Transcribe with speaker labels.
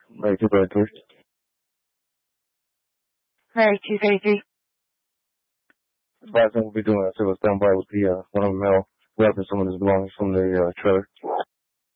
Speaker 1: Mary 233.
Speaker 2: Mary 233.
Speaker 1: Advising we'll be doing a civil standby with the one of the male weapons some of his belongings from the trailer.